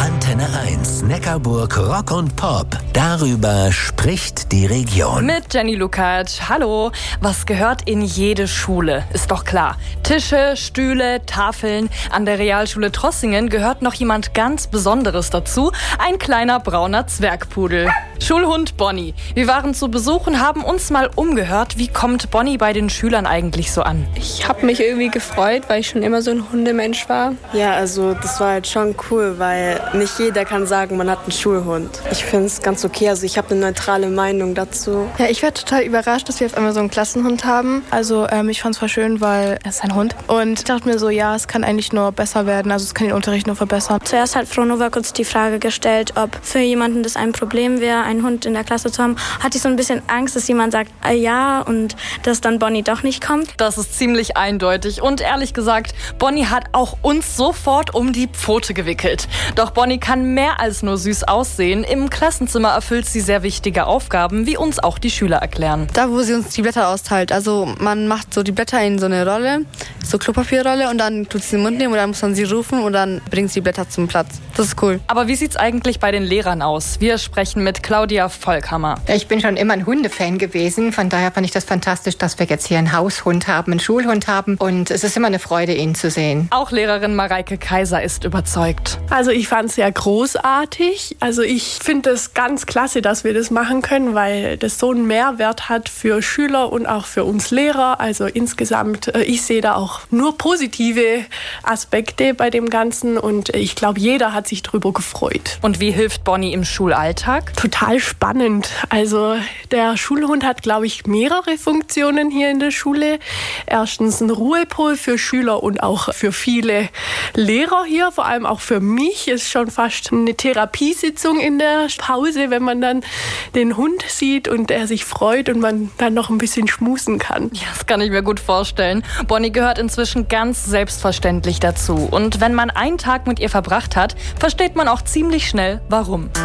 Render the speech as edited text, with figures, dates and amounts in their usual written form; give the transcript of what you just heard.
Antenne 1, Neckarburg Rock und Pop. Darüber spricht die Region. Mit Jenny Lukacs. Hallo. Was gehört in jede Schule? Ist doch klar. Tische, Stühle, Tafeln. An der Realschule Trossingen gehört noch jemand ganz Besonderes dazu. Ein kleiner brauner Zwergpudel. Schulhund Bonnie. Wir waren zu Besuch und haben uns mal umgehört. Wie kommt Bonnie bei den Schülern eigentlich so an? Ich habe mich irgendwie gefreut, weil ich schon immer so ein Hundemensch war. Ja, also das war halt schon cool, weil nicht jeder kann sagen, man hat einen Schulhund. Ich finde es ganz okay, also ich habe eine neutrale Meinung dazu. Ja, ich war total überrascht, dass wir auf einmal so einen Klassenhund haben. Also ich fand es voll schön, weil er ist ein Hund. Und ich dachte mir so, ja, es kann eigentlich nur besser werden, also es kann den Unterricht nur verbessern. Zuerst hat Frau Nowak uns die Frage gestellt, ob für jemanden das ein Problem wäre, einen Hund in der Klasse zu haben. Hatte ich so ein bisschen Angst, dass jemand sagt, ja, und dass dann Bonnie doch nicht kommt. Das ist ziemlich eindeutig und ehrlich gesagt, Bonnie hat auch uns sofort um die Pfote gewickelt. Doch Bonnie kann mehr als nur süß aussehen. Im Klassenzimmer erfüllt sie sehr wichtige Aufgaben, wie uns auch die Schüler erklären. Da, wo sie uns die Blätter austeilt. Also man macht so die Blätter in so eine Rolle, so Klopapierrolle, und dann tut sie in den Mund nehmen und dann muss man sie rufen und dann bringt sie die Blätter zum Platz. Das ist cool. Aber wie sieht's eigentlich bei den Lehrern aus? Wir sprechen mit Claudia Volkhammer. Ich bin schon immer ein Hundefan gewesen. Von daher fand ich das fantastisch, dass wir jetzt hier einen Haushund haben, einen Schulhund haben. Und es ist immer eine Freude, ihn zu sehen. Auch Lehrerin Mareike Kaiser ist überzeugt. Also ich fand es sehr großartig. Also ich finde es ganz klasse, dass wir das machen können, weil das so einen Mehrwert hat für Schüler und auch für uns Lehrer. Also insgesamt, ich sehe da auch nur positive Aspekte bei dem Ganzen und ich glaube, jeder hat sich drüber gefreut. Und wie hilft Bonnie im Schulalltag? Total spannend. Also der Schulhund hat, glaube ich, mehrere Funktionen hier in der Schule. Erstens ein Ruhepol für Schüler und auch für viele Lehrer hier, vor allem auch für mich. Ist schon fast eine Therapiesitzung in der Pause, wenn man dann den Hund sieht und er sich freut und man dann noch ein bisschen schmusen kann. Ja, das kann ich mir gut vorstellen. Bonnie gehört inzwischen ganz selbstverständlich dazu. Und wenn man einen Tag mit ihr verbracht hat, versteht man auch ziemlich schnell, warum.